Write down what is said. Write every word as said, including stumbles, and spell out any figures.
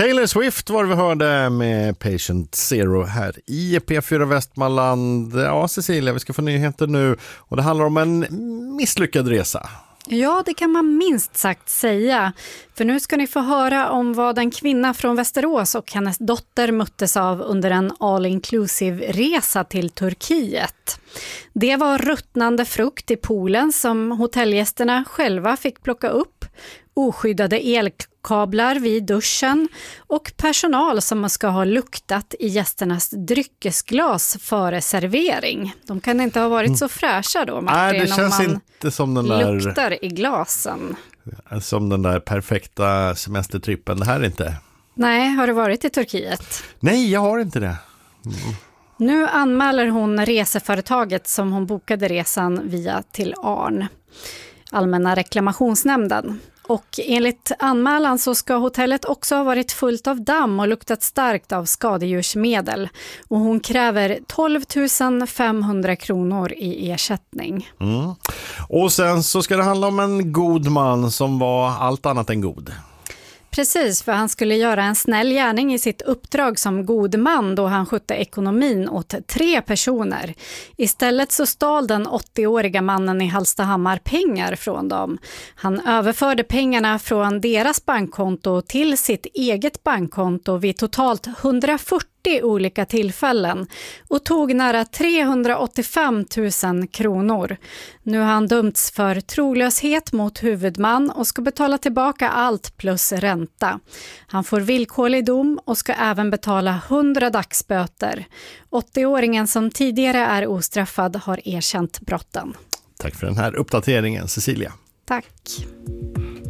Taylor Swift var vi hörde med Patient Zero här i P fyra Västmanland. Ja, Cecilia, vi ska få nyheter nu och det handlar om en misslyckad resa. Ja, det kan man minst sagt säga. För nu ska ni få höra om vad en kvinna från Västerås och hennes dotter möttes av under en all-inclusive-resa till Turkiet. Det var ruttnande frukt i poolen som hotellgästerna själva fick plocka upp, oskyddade elkablar vid duschen och personal som ska ha luktat i gästernas dryckesglas före servering. De kan inte ha varit så fräscha då, Martin. Nej, det känns om man inte som den där, luktar i glasen. som den där perfekta semestertrippen. Det här är inte. Nej, har du varit i Turkiet? Nej, jag har inte det. Mm. Nu anmäler hon reseföretaget som hon bokade resan via till A R N, Allmänna reklamationsnämnden. Och enligt anmälan så ska hotellet också ha varit fullt av damm och luktat starkt av skadedjursmedel. Och hon kräver tolv tusen femhundra kronor i ersättning. Mm. Och sen så ska det handla om en god man som var allt annat än god. Precis, för han skulle göra en snäll gärning i sitt uppdrag som god man då han skötte ekonomin åt tre personer. Istället så stal den åttioåriga mannen i Hallstahammar pengar från dem. Han överförde pengarna från deras bankkonto till sitt eget bankkonto vid totalt hundrafyrtio olika tillfällen och tog nära trehundraåttiofem tusen kronor. Nu har han dömts för trolöshet mot huvudman och ska betala tillbaka allt plus ränta. Han får villkorlig dom och ska även betala hundra dagsböter. åttioåringen som tidigare är ostraffad har erkänt brotten. Tack för den här uppdateringen, Cecilia. Tack.